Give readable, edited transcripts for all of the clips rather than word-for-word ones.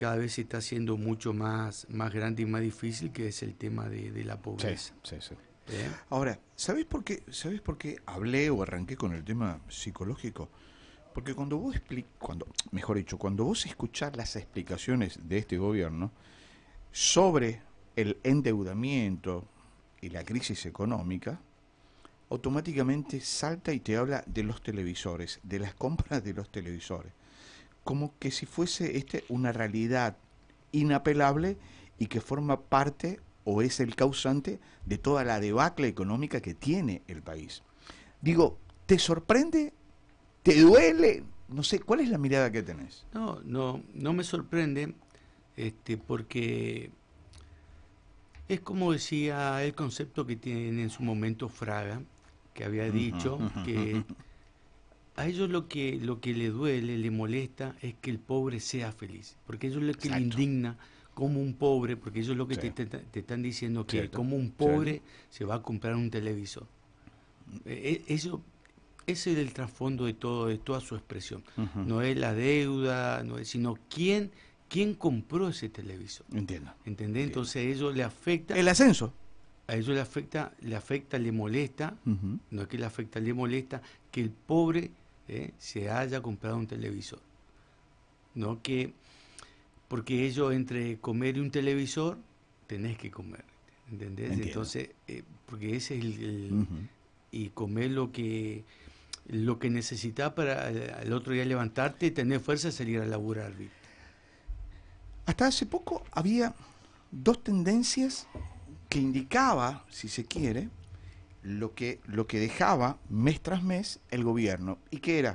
cada vez se está haciendo mucho más grande y más difícil, que es el tema de la Sí, pobreza. sí, sí. ¿Eh? Ahora, ¿sabés por qué hablé o arranqué con el tema psicológico? Porque cuando vos mejor dicho, cuando vos escuchás las explicaciones de este gobierno sobre el endeudamiento y la crisis económica, automáticamente salta y te habla de los televisores, de las compras de los televisores, como que si fuese una realidad inapelable y que forma parte o es el causante de toda la debacle económica que tiene el país. Digo, ¿te sorprende? ¿Te duele? No sé, ¿cuál es la mirada que tenés? No me sorprende, porque es como decía el concepto que tiene en su momento Fraga, que había dicho que a ellos lo que le duele, le molesta, es que el pobre sea feliz, porque ellos lo que le Exacto. indigna como un pobre, porque ellos lo que Sí, te están diciendo que cierto, como un cierto. pobre se va a comprar un televisor. Eso, ese es el trasfondo de toda su expresión. Ujú. No es la deuda, no es, sino quién compró ese televisor. Entiendo, ¿Entendés? entiendo. Entonces a ellos le afecta, El ascenso. a ellos le afecta, le molesta, Ujú. no es que le afecta, le molesta que el pobre se haya comprado un televisor. ¿No? Porque ellos entre comer y un televisor tenés que comer. ¿Entendés? Entiendo. Entonces, porque ese es Ujú. y comer lo que necesitas para el otro día levantarte y tener fuerza de salir a laburar, ¿viste? Hasta hace poco había dos tendencias que indicaba, si se quiere, lo que dejaba mes tras mes el gobierno, y que era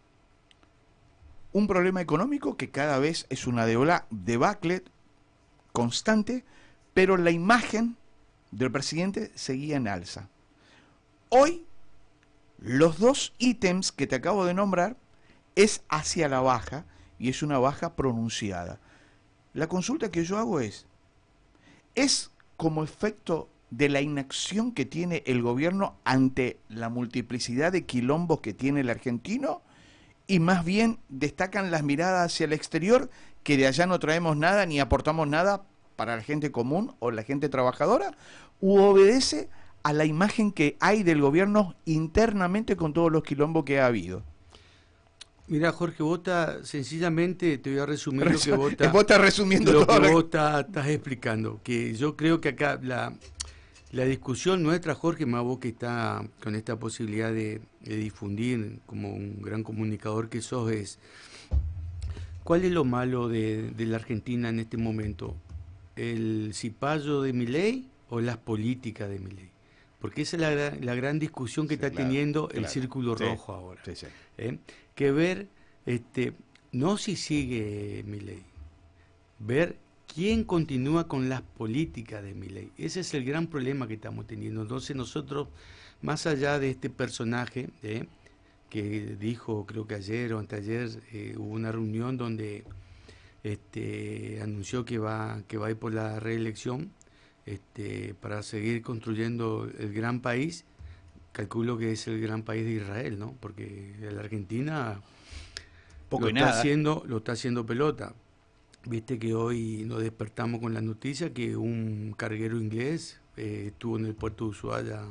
un problema económico que cada vez es una debacle constante, pero la imagen del presidente seguía en alza. Hoy, los dos ítems que te acabo de nombrar es hacia la baja, y es una baja pronunciada. La consulta que yo hago ¿es como efecto de la inacción que tiene el gobierno ante la multiplicidad de quilombos que tiene el argentino? Y más bien destacan las miradas hacia el exterior, que de allá no traemos nada ni aportamos nada para la gente común o la gente trabajadora, ¿u obedece a la imagen que hay del gobierno internamente con todos los quilombos que ha habido? Mira, Jorge, sencillamente te voy a resumir lo que Vos estás resumiendo lo que todo lo que... estás explicando, que yo creo que acá la discusión nuestra, Jorge, más vos que está con esta posibilidad de difundir como un gran comunicador que sos, es ¿cuál es lo malo de la Argentina en este momento? ¿El cipayo de Milei o las políticas de Milei? Porque esa es la gran discusión que Sí, está claro, teniendo el claro. círculo Sí, rojo ahora. sí, sí. ¿Eh? Que ver, no si sigue Milei, ver quién continúa con las políticas de Milei. Ese es el gran problema que estamos teniendo. Entonces nosotros, más allá de este personaje, que dijo, creo que ayer o anteayer, hubo una reunión donde anunció que va a ir por la reelección, para seguir construyendo el gran país. Calculo que es el gran país de Israel, ¿no? Porque la Argentina Poco y nada. lo está haciendo pelota. Viste que hoy nos despertamos con la noticia que un carguero inglés estuvo en el puerto de Ushuaia,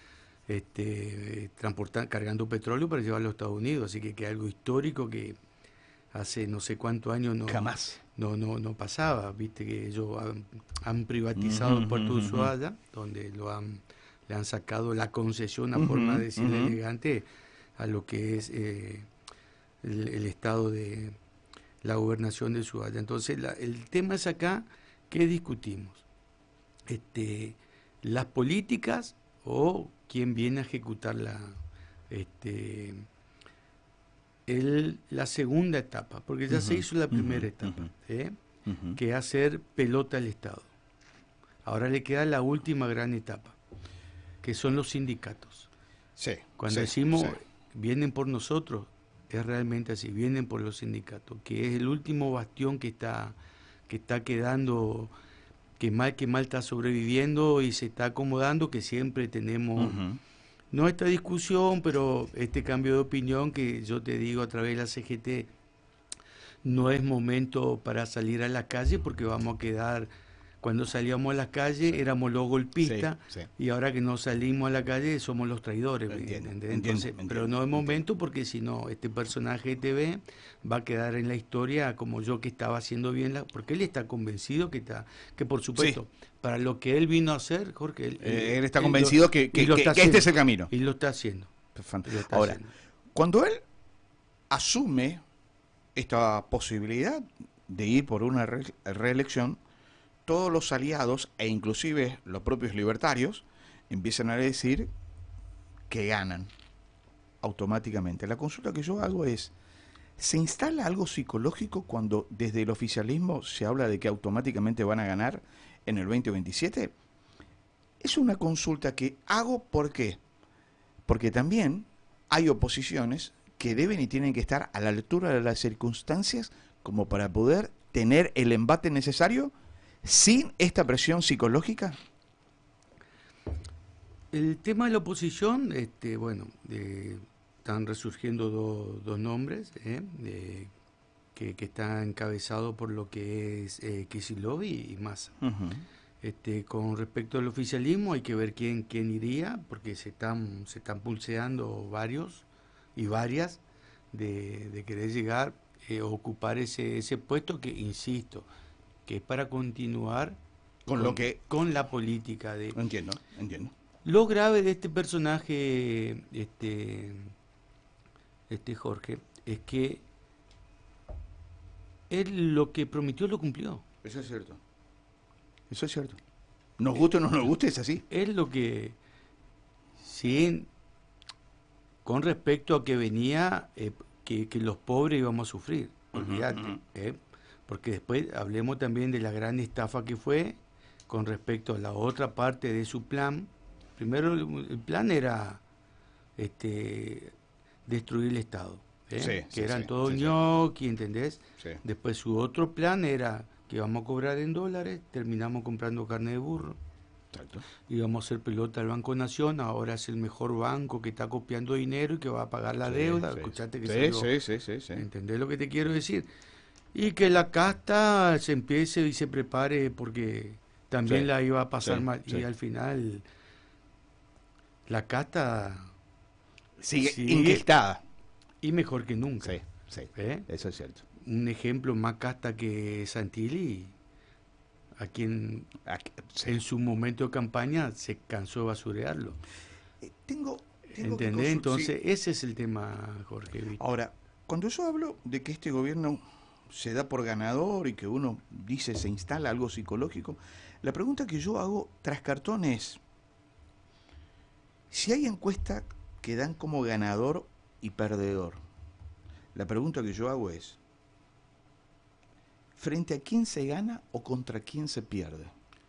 cargando petróleo para llevarlo a Estados Unidos, así que es algo histórico que hace no sé cuántos años Jamás. no pasaba. Viste que ellos han Uh privatizado el puerto de -huh, Ushuaia, donde le han sacado la concesión, a uh forma -huh, de uh decirle -huh. elegante, a lo que es el estado de la gobernación de Ushuaia. Entonces el tema es acá, ¿qué discutimos? Las políticas o quién viene a ejecutar este, la segunda etapa, porque Uh ya se -huh, hizo la uh -huh, primera uh etapa, -huh, uh -huh. que es hacer pelota al Estado. Ahora le queda la última gran etapa, que son los sindicatos. Sí, Cuando sí, sí. decimos vienen por nosotros, es realmente así, vienen por los sindicatos, que es el último bastión que está quedando, que mal está sobreviviendo y se está acomodando, que siempre Uh tenemos, -huh. no esta discusión, pero este cambio de opinión que yo te digo a través de la CGT, no es momento para salir a la calle porque vamos a quedar, cuando salíamos a la calle éramos los golpistas Sí, sí. y ahora que no salimos a la calle somos los traidores. Entiendo, ¿entendés? entiendo, Entonces, pero entiendo, no es momento entiendo. porque si no, este personaje de TV va a quedar en la historia como yo que estaba haciendo bien, porque él está convencido que por Sí, supuesto, para lo que él vino a hacer, Jorge, él está él lo, convencido y lo está que este haciendo, es el camino. y lo está haciendo, y lo está Ahora, haciendo. cuando él asume esta posibilidad de ir por una reelección, todos los aliados e inclusive los propios libertarios empiezan a decir que ganan automáticamente. La consulta que yo hago es, ¿se instala algo psicológico cuando desde el oficialismo se habla de que automáticamente van a ganar en el 2027? Es una consulta que hago, ¿por qué? Porque también hay oposiciones que deben y tienen que estar a la altura de las circunstancias como para poder tener el embate necesario sin esta presión psicológica. El tema de la oposición, bueno, están resurgiendo dos nombres, que está encabezado por lo que es Kicillof y Massa. Uh-huh. Con respecto al oficialismo hay que ver quién iría, porque se están pulseando varios y varias de querer llegar ocupar ese puesto que, insisto, que es para continuar Con lo que... con la política de... Entiendo, entiendo. Lo grave de este personaje, Jorge, es que él lo que prometió lo cumplió. Eso es cierto. Eso es cierto. Nos guste o no nos guste, es así. Es lo que, sí, con respecto a que venía, que los pobres íbamos a sufrir, olvídate, porque después hablemos también de la gran estafa que fue con respecto a la otra parte de su plan. Primero el plan era destruir el Estado, que eran todos ñoqui, ¿entendés? Sí. Después su otro plan era que íbamos a cobrar en dólares, terminamos comprando carne de burro. Exacto. Íbamos a hacer pelota al Banco Nación, ahora es el mejor banco que está copiando dinero y que va a pagar la deuda. Escuchate que sí. ¿Entendés lo que te quiero decir? Y que la casta se empiece y se prepare porque también la iba a pasar mal. Y al final la casta sigue inquietada. Y mejor que nunca. Sí. Eso es cierto. Un ejemplo más casta que Santilli, a quien en su momento de campaña se cansó de basurearlo. ¿Entendés? Entonces, ese es el tema, Jorge. Ahora, cuando yo hablo de que este gobierno se da por ganador y que uno dice se instala algo psicológico, la pregunta que yo hago tras cartón es, si hay encuestas que dan como ganador y perdedor, la pregunta que yo hago es, ¿frente a quién se gana o contra quién se pierde?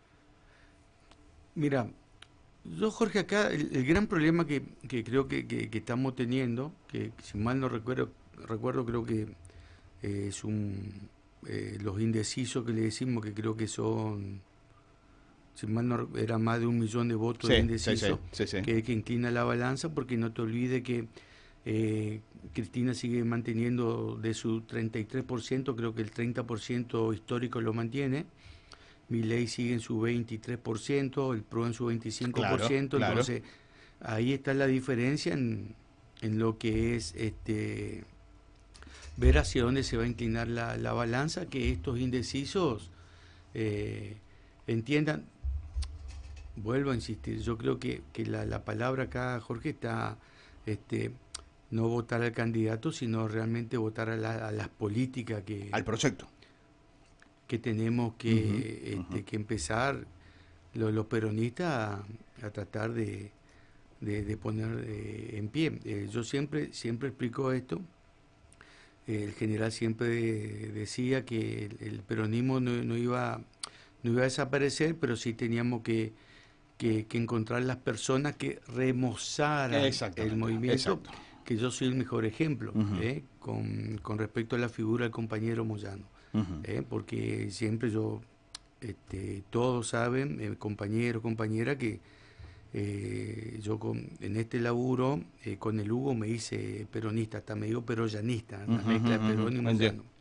Mira, yo, Jorge, acá el gran problema que creo que estamos teniendo, que si mal no recuerdo creo que es los indecisos que le decimos, que creo que son, si mal no era más de 1 millón de votos de indecisos, que inclina la balanza, porque no te olvides que Cristina sigue manteniendo de su 33%, creo que el 30% histórico lo mantiene. Milei sigue en su 23%, el PRO en su 25%, claro. Entonces ahí está la diferencia en lo que es ver hacia dónde se va a inclinar la balanza, que estos indecisos entiendan. Vuelvo a insistir, yo creo que la palabra acá, Jorge, está no votar al candidato, sino realmente votar a las políticas al proyecto que tenemos que empezar los peronistas a tratar de poner en pie. Yo siempre explico esto. El general siempre decía que el peronismo no iba a desaparecer, pero sí teníamos que encontrar las personas que remozaran el movimiento, que yo soy el mejor ejemplo, con respecto a la figura del compañero Moyano. Porque siempre todos saben, compañero, compañera, que yo en este laburo con el Hugo me hice peronista, hasta me digo peroyanista, una mezcla de Perón y Moyano.